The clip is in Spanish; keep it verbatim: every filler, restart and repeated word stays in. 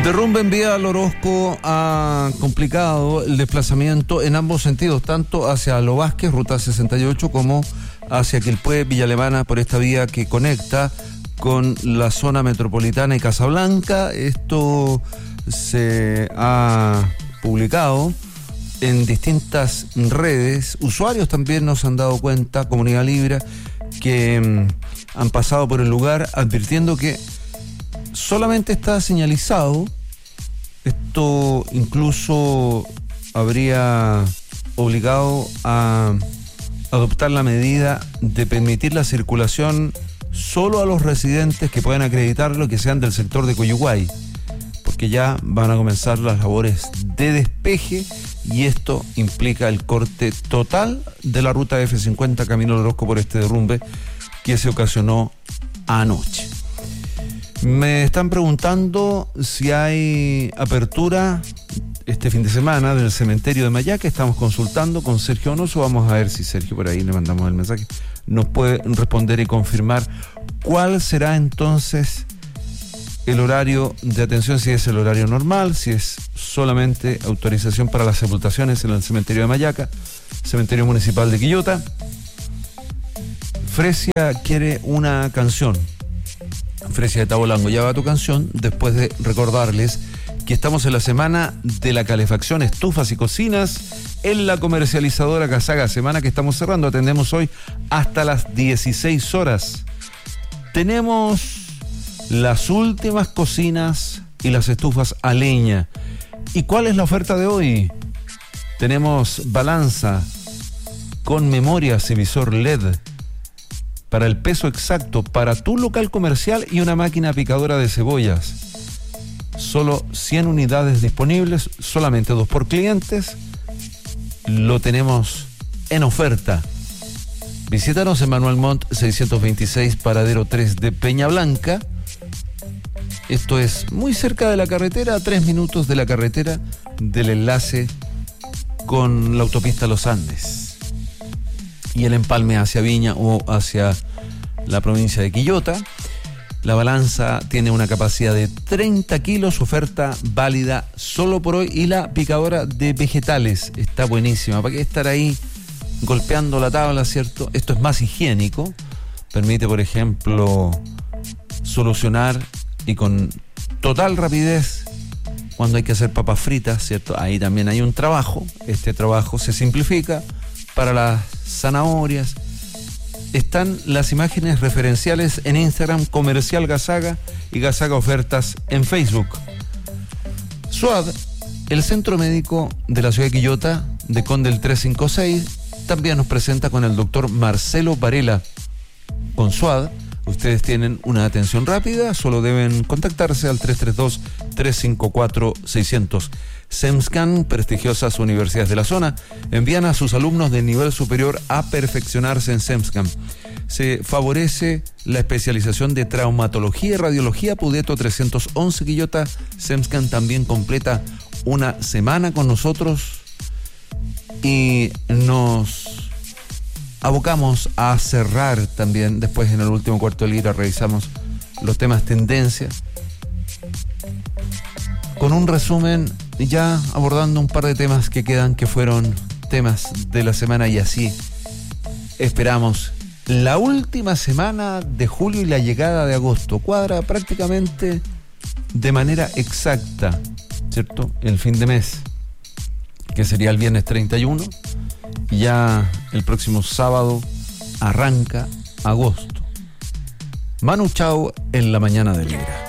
Derrumbe en vía al Orozco ha complicado el desplazamiento en ambos sentidos, tanto hacia Lo Vázquez, ruta sesenta y ocho, como hacia Quilpué, Villa Alemana, por esta vía que conecta con la zona metropolitana y Casablanca. Esto se ha publicado en distintas redes. Usuarios también nos han dado cuenta, Comunidad Libre, que mm, han pasado por el lugar advirtiendo que solamente está señalizado. Esto incluso habría obligado a adoptar la medida de permitir la circulación solo a los residentes que puedan acreditarlo y que sean del sector de Coyhuay, porque ya van a comenzar las labores de despeje y esto implica el corte total de la ruta F cincuenta Camino al Orozco por este derrumbe que se ocasionó anoche. Me están preguntando si hay apertura este fin de semana del cementerio de Mayaca. Estamos consultando con Sergio Onoso. Vamos a ver si Sergio, por ahí le mandamos el mensaje, nos puede responder y confirmar cuál será entonces el horario de atención, si es el horario normal, si es solamente autorización para las sepultaciones en el cementerio de Mayaca, cementerio municipal de Quillota. Fresia quiere una canción. Fresia de Tabolango, ya va tu canción, después de recordarles que estamos en la semana de la calefacción, estufas y cocinas en la comercializadora Casaga, semana que estamos cerrando. Atendemos hoy hasta las dieciséis horas. Tenemos las últimas cocinas y las estufas a leña. ¿Y cuál es la oferta de hoy? Tenemos balanza con memorias y visor L E D para el peso exacto para tu local comercial y una máquina picadora de cebollas. Solo cien unidades disponibles, solamente dos por clientes. Lo tenemos en oferta. Visítanos en Manuel Montt seiscientos veintiséis, paradero tres de Peña Blanca. Esto es muy cerca de la carretera, a tres minutos de la carretera del enlace con la autopista Los Andes y el empalme hacia Viña o hacia la provincia de Quillota. La balanza tiene una capacidad de treinta kilos, oferta válida solo por hoy, y la picadora de vegetales está buenísima. ¿Para qué estar ahí golpeando la tabla, cierto? Esto es más higiénico, permite, por ejemplo, solucionar y con total rapidez cuando hay que hacer papas fritas, ¿cierto? Ahí también hay un trabajo. Este trabajo se simplifica para las zanahorias. Están las imágenes referenciales en Instagram, Comercial Gasaga, y Gasaga Ofertas en Facebook. SUAD, el centro médico de la ciudad de Quillota, de Condel trescientos cincuenta y seis, también nos presenta con el doctor Marcelo Varela. Con SUAD ustedes tienen una atención rápida, solo deben contactarse al tres tres dos, tres cinco cuatro, seis cero cero. SEMSCAN, prestigiosas universidades de la zona, envían a sus alumnos de nivel superior a perfeccionarse en SEMSCAN. Se favorece la especialización de traumatología y radiología. Pudeto trescientos once Quillota. SEMSCAN también completa una semana con nosotros y nos abocamos a cerrar también. Después, en el último cuarto de hora, revisamos los temas tendencias con un resumen, ya abordando un par de temas que quedan, que fueron temas de la semana, y así esperamos la última semana de julio y la llegada de agosto. Cuadra prácticamente de manera exacta, ¿cierto? El fin de mes, que sería el viernes treinta y uno, y ya el próximo sábado arranca agosto. Manu Chao en la mañana de Libra.